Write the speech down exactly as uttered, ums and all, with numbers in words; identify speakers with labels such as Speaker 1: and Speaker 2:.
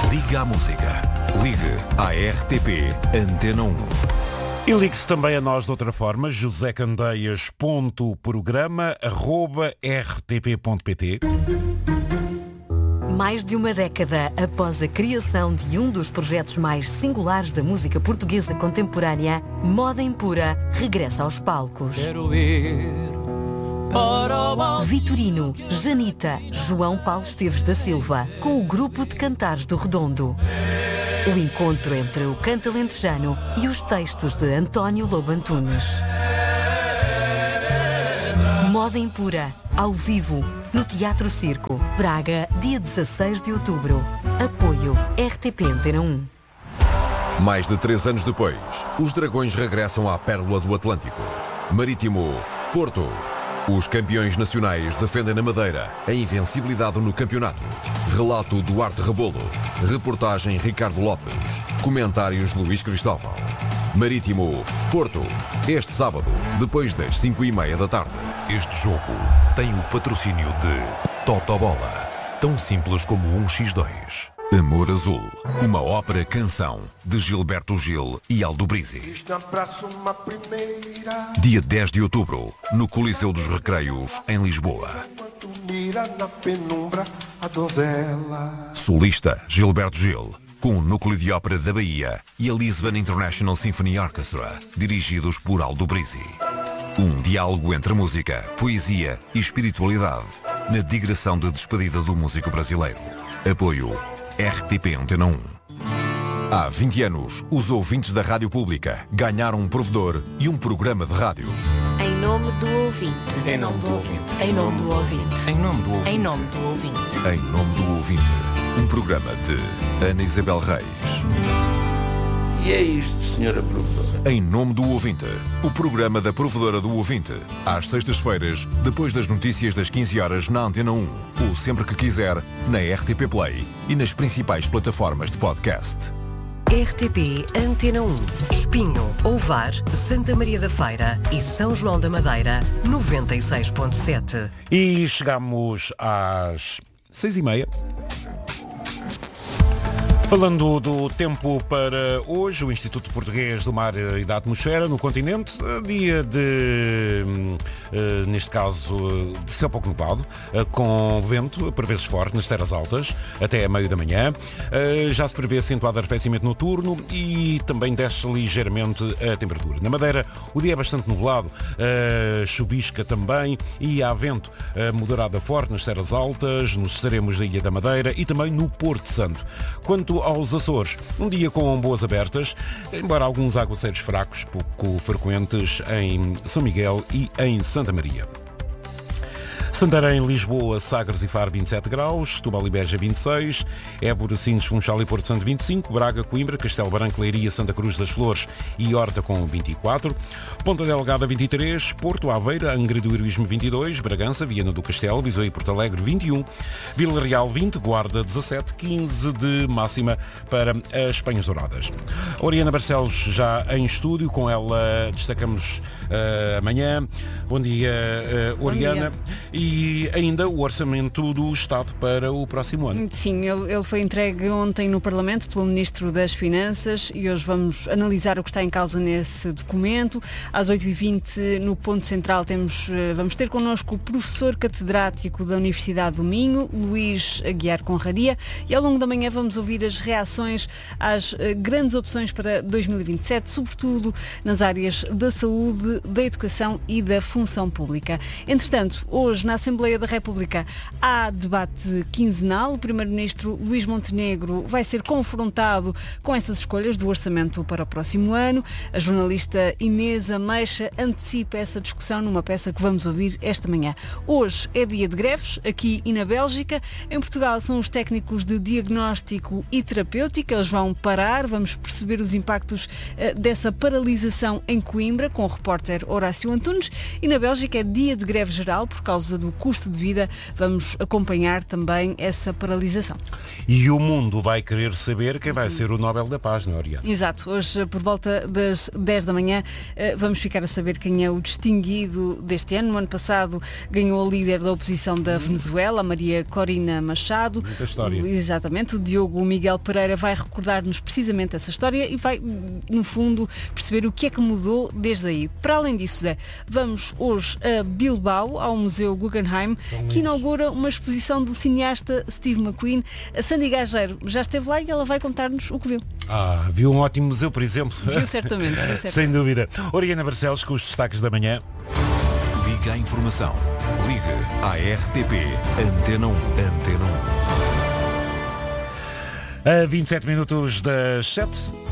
Speaker 1: Liga à música. Ligue à R T P Antena um.
Speaker 2: E ligue-se também a nós de outra forma, josecandeias.programa arroba rtp.pt.
Speaker 3: Mais de uma década após a criação de um dos projetos mais singulares da música portuguesa contemporânea, Moda Impura regressa aos palcos.
Speaker 4: Quero ir para o...
Speaker 3: Vitorino, Janita, João Paulo Esteves da Silva, com o grupo de cantares do Redondo. O encontro entre o canto alentejano e os textos de António Lobo Antunes. Moda Impura, ao vivo, no Teatro Circo, Braga, dia dezasseis de outubro. Apoio R T P Antena um.
Speaker 1: Mais de três anos depois, os Dragões regressam à Pérola do Atlântico. Marítimo, Porto. Os campeões nacionais defendem na Madeira a invencibilidade no campeonato. Relato Duarte Rebolo. Reportagem Ricardo Lopes. Comentários Luís Cristóvão. Marítimo, Porto. Este sábado, depois das cinco e meia da tarde. Este jogo tem o patrocínio de Totobola. Tão simples como um xis dois. Amor Azul, uma ópera-canção de Gilberto Gil e Aldo Brizzi. Dia dez de outubro, no Coliseu dos Recreios, em Lisboa. Solista Gilberto Gil, com o Núcleo de Ópera da Bahia e a Lisbon International Symphony Orchestra, dirigidos por Aldo Brizzi. Um diálogo entre música, poesia e espiritualidade, na digressão de despedida do músico brasileiro. Apoio R T P Antena um. Há vinte anos, os ouvintes da Rádio Pública ganharam um provedor e um programa de rádio.
Speaker 5: Em nome do ouvinte.
Speaker 6: Em nome do ouvinte.
Speaker 5: Em nome do ouvinte.
Speaker 6: Em nome do ouvinte.
Speaker 5: Em nome do ouvinte.
Speaker 1: Em nome do ouvinte. Um programa de Ana Isabel Reis.
Speaker 6: E é isto, senhora provedora.
Speaker 1: Em nome do ouvinte. O programa da provedora do ouvinte. Às sextas-feiras, depois das notícias das quinze horas na Antena um. Ou sempre que quiser, na R T P Play e nas principais plataformas de podcast.
Speaker 3: R T P Antena um. Espinho, Ovar, Santa Maria da Feira e São João da Madeira, noventa e seis ponto sete.
Speaker 2: E chegamos às seis e meia. Falando do tempo para hoje, o Instituto Português do Mar e da Atmosfera no continente, dia de, neste caso, de céu pouco nublado, com vento, por vezes forte, nas terras altas, até a meio da manhã. Já se prevê acentuado arrefecimento noturno e também desce ligeiramente a temperatura. Na Madeira, o dia é bastante nublado, chuvisca também e há vento moderado a forte nas terras altas, nos extremos da Ilha da Madeira e também no Porto Santo. Quanto aos Açores, um dia com boas abertas, embora alguns aguaceiros fracos, pouco frequentes em São Miguel e em Santa Maria. Santarém, Lisboa, Sagres e Faro vinte e sete graus, Setúbal e Beja vinte e seis, Évora, Sines, Funchal e Porto Santo vinte e cinco, Braga, Coimbra, Castelo Branco, Leiria, Santa Cruz das Flores e Horta com vinte e quatro, Ponta Delgada vinte e três, Porto, Aveira, Angra do Heroísmo vinte e dois, Bragança, Viana do Castelo, Viseu e Porto Alegre vinte e um, Vila Real vinte, Guarda dezassete, quinze de máxima para as Penhas Douradas. Oriana Barcelos já em estúdio, com ela destacamos uh, amanhã. Bom dia, uh, Oriana.
Speaker 7: Bom dia.
Speaker 2: E ainda o orçamento do Estado para o próximo ano.
Speaker 7: Sim, ele, ele foi entregue ontem no Parlamento pelo Ministro das Finanças e hoje vamos analisar o que está em causa nesse documento. Às oito e vinte, no Ponto Central, temos, vamos ter connosco o professor catedrático da Universidade do Minho, Luís Aguiar Conraria, e ao longo da manhã vamos ouvir as reações às grandes opções para dois mil e vinte e sete, sobretudo nas áreas da saúde, da educação e da função pública. Entretanto, hoje na Assembleia da República há debate quinzenal. O Primeiro-Ministro Luís Montenegro vai ser confrontado com essas escolhas do orçamento para o próximo ano. A jornalista Inês Ameixa antecipa essa discussão numa peça que vamos ouvir esta manhã. Hoje é dia de greves, aqui e na Bélgica. Em Portugal são os técnicos de diagnóstico e terapêutica. Eles vão parar. Vamos perceber os impactos uh, dessa paralisação em Coimbra, com o repórter repórter Horácio Antunes. E na Bélgica é dia de greve geral por causa do custo de vida. Vamos acompanhar também essa paralisação.
Speaker 2: E o mundo vai querer saber quem vai ser o Nobel da Paz, não é, Oriana?
Speaker 7: Exato. Hoje, por volta das dez da manhã, vamos ficar a saber quem é o distinguido deste ano. No ano passado ganhou a líder da oposição da Venezuela, a Maria Corina Machado.
Speaker 2: Muita história.
Speaker 7: Exatamente. O Diogo Miguel Pereira vai recordar-nos precisamente essa história e vai, no fundo, perceber o que é que mudou desde aí. Para além disso, Zé, vamos hoje a Bilbao, ao Museu Guggenheim, que inaugura uma exposição do cineasta Steve McQueen. A Sandy Gageiro já esteve lá e ela vai contar-nos o que viu.
Speaker 2: Ah, viu um ótimo museu, por exemplo.
Speaker 7: Viu certamente. Viu certamente.
Speaker 2: Sem dúvida. Oriana Barcelos com os destaques da manhã.
Speaker 1: Liga à informação. Ligue à R T P Antena um. Antena um.
Speaker 2: A vinte e sete minutos das sete.